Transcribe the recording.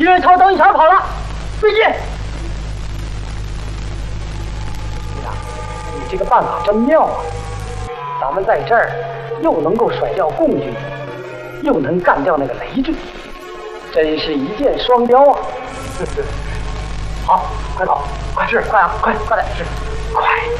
李瑞超等一下跑了，追击！队长，你这个办法真妙啊！咱们在这儿又能够甩掉共军，又能干掉那个累赘，真是一箭双雕啊！好，快跑，快是快啊，快点是快。